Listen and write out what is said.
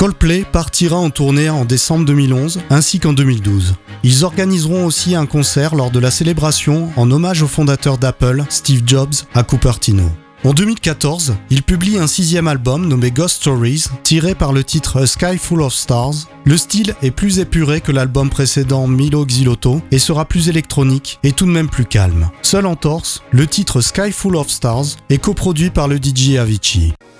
Coldplay partira en tournée en décembre 2011 ainsi qu'en 2012. Ils organiseront aussi un concert lors de la célébration en hommage au fondateur d'Apple, Steve Jobs, à Cupertino. En 2014, il publie un 6e album nommé Ghost Stories, tiré par le titre A Sky Full of Stars. Le style est plus épuré que l'album précédent Milo Xilotto et sera plus électronique et tout de même plus calme. Seul en torse, le titre Sky Full of Stars est coproduit par le DJ Avicii.